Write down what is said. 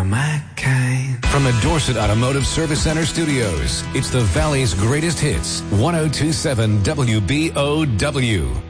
my kind. From the Dorset Automotive Service Center studios, it's the Valley's greatest hits, 102.7 WBOW.